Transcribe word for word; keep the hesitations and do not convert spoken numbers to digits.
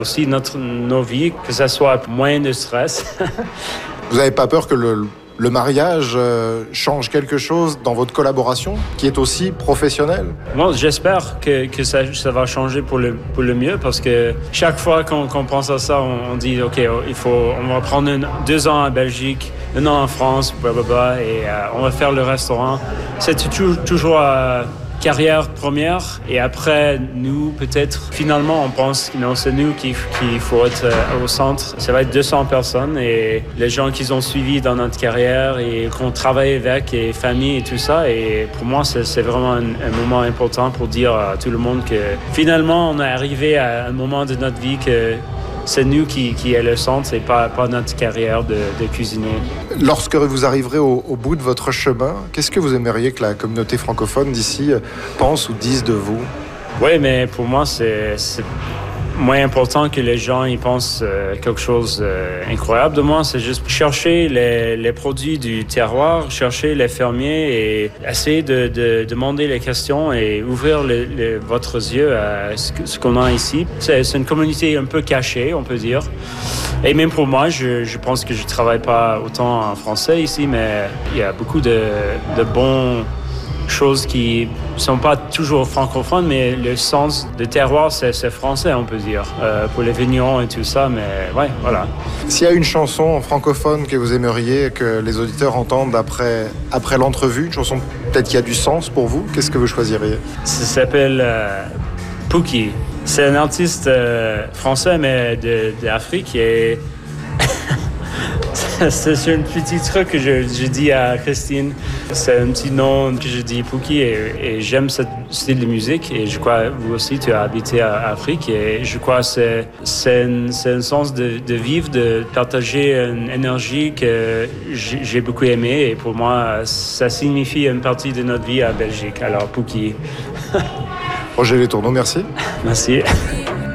Aussi notre, nos vies, que ça soit moins de stress. Vous n'avez pas peur que le, le mariage euh, change quelque chose dans votre collaboration, qui est aussi professionnelle? Bon, j'espère que, que ça, ça va changer pour le, pour le mieux, parce que chaque fois qu'on, qu'on pense à ça, on, on dit, OK, il faut, on va prendre une, deux ans en Belgique, un an en France, blablabla, et euh, on va faire le restaurant. C'est toujours, toujours euh, carrière première, et après, nous, peut-être, finalement, on pense que non, c'est nous qu'il qui faut être euh, au centre. Ça va être deux cents personnes, et les gens qu'ils ont suivis dans notre carrière et qu'on travaille avec, et famille et tout ça. Et pour moi, c'est, c'est vraiment un, un moment important pour dire à tout le monde que finalement, on est arrivé à un moment de notre vie que c'est nous qui, qui est le centre et pas, pas notre carrière de, de cuisinier. Lorsque vous arriverez au, au bout de votre chemin, qu'est-ce que vous aimeriez que la communauté francophone d'ici pense ou dise de vous? Oui, mais pour moi, c'est, c'est moins important que les gens y pensent euh, quelque chose d'incroyable de moi. C'est juste chercher les, les produits du terroir, chercher les fermiers et essayer de, de demander les questions et ouvrir les, les, votre yeux à ce, que, ce qu'on a ici. C'est, c'est une communauté un peu cachée, on peut dire. Et même pour moi, je, je pense que je ne travaille pas autant en français ici, mais il y a beaucoup de, de bons choses qui ne sont pas toujours francophones, mais le sens de terroir, c'est, c'est français, on peut dire, euh, pour les vignerons et tout ça, mais ouais, voilà. S'il y a une chanson francophone que vous aimeriez que les auditeurs entendent après, après l'entrevue, une chanson peut-être qui a du sens pour vous, qu'est-ce que vous choisiriez? Ça s'appelle euh, Pookie. C'est un artiste euh, français, mais de, d'Afrique, et c'est un petit truc que je, je dis à Christine. C'est un petit nom que je dis Pookie, et, et j'aime ce style de musique. Et je crois, vous aussi, tu as habité à Afrique. Et je crois que c'est, c'est, un, c'est un sens de, de vivre, de partager une énergie que j'ai, j'ai beaucoup aimé. Et pour moi, ça signifie une partie de notre vie à Belgique. Alors, Pookie. Roger Les Tourneaux, merci. Merci.